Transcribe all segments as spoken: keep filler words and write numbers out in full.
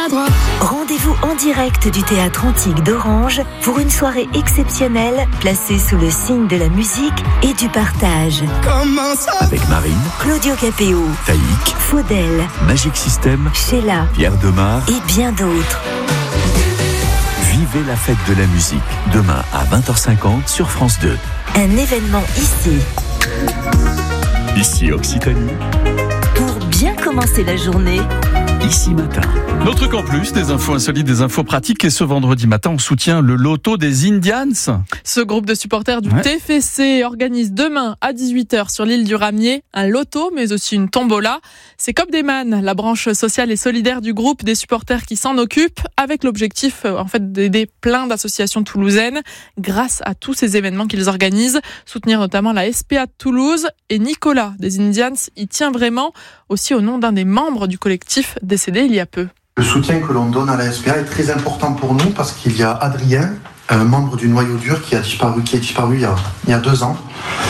maladroit. Rendez-vous en direct du Théâtre Antique d'Orange pour une soirée exceptionnelle placée sous le signe de la musique et du partage. Avec Marine, Claudio Capéo, Taïk, Faudel, Magic System, Sheila Pierre Demar et bien d'autres. Vivez la fête de la musique demain à vingt heures cinquante sur France deux. Un événement ici. Ici Occitanie, Pour bien commencer la journée. ici matin. Notre campus, des infos insolites, des infos pratiques. Et ce vendredi matin, on soutient le loto des Indians. Ce groupe de supporters du Ouais. T F C organise demain à dix-huit heures sur l'île du Ramier un loto, mais aussi une tombola. C'est Copdeman, la branche sociale et solidaire du groupe des supporters qui s'en occupe, avec l'objectif en fait d'aider plein d'associations toulousaines grâce à tous ces événements qu'ils organisent. Soutenir notamment la S P A de Toulouse, et Nicolas des Indians y tient vraiment, aussi au nom d'un des membres du collectif décédé il y a peu. Le soutien que l'on donne à la S P A est très important pour nous parce qu'il y a Adrien, un membre du noyau dur qui a disparu, qui est disparu il y a, il y a deux ans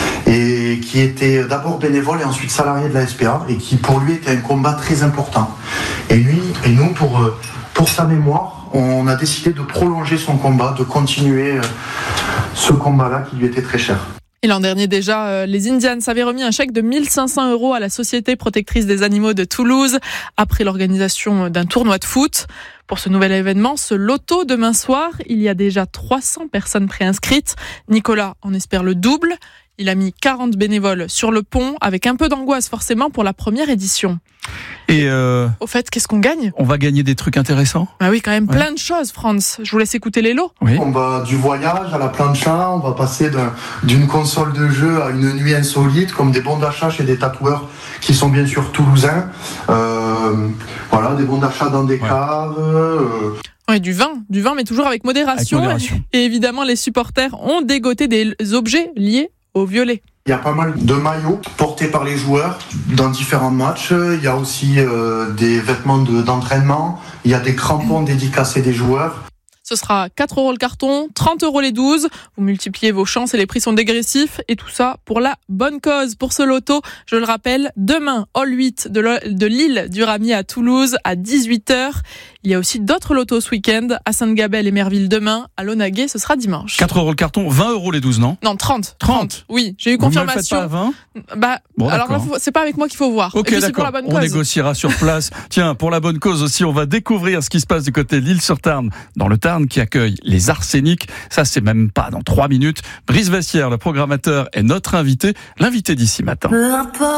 et qui était d'abord bénévole et ensuite salarié de la S P A et qui pour lui était un combat très important. Et lui et nous pour, pour sa mémoire, on a décidé de prolonger son combat, de continuer ce combat-là qui lui était très cher. Et l'an dernier déjà, euh, les Indians avaient remis un chèque de mille cinq cents euros à la Société protectrice des animaux de Toulouse après l'organisation d'un tournoi de foot. Pour ce nouvel événement, ce loto demain soir, il y a déjà trois cents personnes préinscrites. Nicolas en espère le double. Il a mis quarante bénévoles sur le pont, avec un peu d'angoisse forcément pour la première édition. Et euh, Au fait, qu'est-ce qu'on gagne ? on va gagner des trucs intéressants. Bah oui, quand même, Ouais. plein de choses, Franz. Je vous laisse écouter les lots. Oui. On va du voyage à la plancha, on va passer d'un, d'une console de jeu à une nuit insolite, comme des bons d'achat chez des tatoueurs qui sont bien sûr toulousains. Euh, voilà, des bons d'achat dans des Ouais. caves. Euh, Ouais, du vin, du vin, mais toujours avec modération. Avec modération. Et évidemment, les supporters ont dégoté des objets liés au violet. Il y a pas mal de maillots portés par les joueurs dans différents matchs. Il y a aussi euh, des vêtements de, d'entraînement. Il y a des crampons dédicacés des joueurs. Ce sera quatre euros le carton, trente euros les douze. Vous multipliez vos chances et les prix sont dégressifs. Et tout ça pour la bonne cause. Pour ce loto, je le rappelle, demain, hall huit de, le, de l'île du Ramier à Toulouse à dix-huit heures. Il y a aussi d'autres lotos ce week-end à Sainte-Gabelle et Merville demain. À Launaguet, ce sera dimanche. quatre euros le carton, vingt euros les douze, non ? Non, trente. trente. Oui, j'ai eu Vous ne le faites confirmation. pas à vingt ? Bah, Bon, alors là, d'accord. faut- c'est pas avec moi qu'il faut voir. Ok, et puis c'est pour d'accord. la bonne On cause. négociera sur place. Tiens, pour la bonne cause aussi, on va découvrir ce qui se passe du côté de l'Île-sur-Tarn, dans le Tarn, qui accueille les Arséniques. Ça, c'est même pas dans trois minutes. Brice Vassière, le programmateur, est notre invité, l'invité d'ici matin.